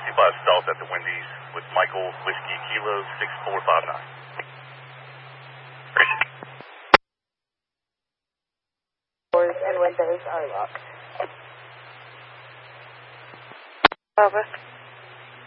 65 South at the Wendy's with Michael Whiskey Kilo 6459. Doors and windows are locked. Over.